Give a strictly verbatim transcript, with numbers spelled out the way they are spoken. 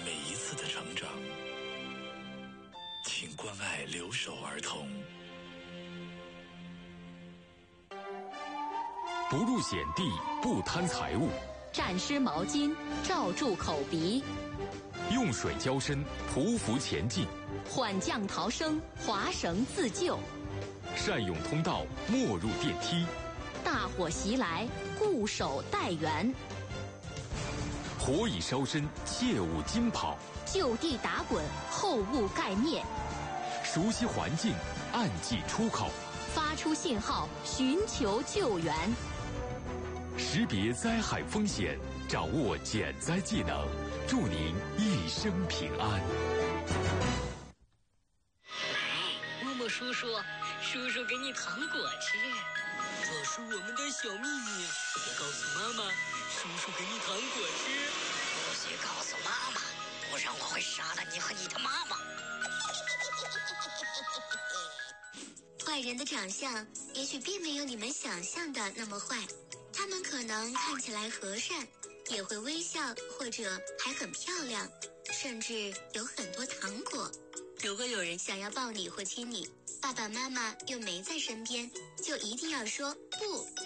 每一次的成长。请关爱留守儿童。 不入险地，不贪财物， 蘸湿毛巾，罩住口鼻， 用水浇身，匍匐前进， 缓降逃生，划绳自救， 善用通道，莫入电梯， 大火袭来，固守待援， 火已烧身，切勿惊跑， 就地打滚，后勿盖灭， 熟悉环境，暗记出口， 发出信号，寻求救援， 识别灾害风险，掌握减灾技能，祝您一生平安。 来，默默叔叔，叔叔给你糖果吃，这是我们的小秘密，别告诉妈妈。叔叔给你糖果吃，不许告诉妈妈，不然我会杀了你和你的妈妈。 坏人的长相也许并没有你们想象的那么坏，他们可能看起来和善，也会微笑，或者还很漂亮，甚至有很多糖果。如果有人想要抱你或亲你，爸爸妈妈又没在身边，就一定要说不。